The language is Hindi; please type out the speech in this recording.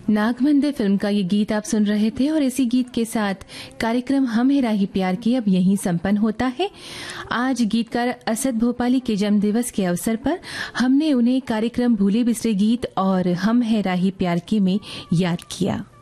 नागमंदिर फिल्म का ये गीत आप सुन रहे थे और इसी गीत के साथ कार्यक्रम हम है राही प्यार की अब यहीं संपन्न होता है। आज गीतकार असद भोपाली के जन्म दिवस के अवसर पर हमने उन्हें कार्यक्रम भूले बिसरे गीत और हम है राही प्यार की में याद किया।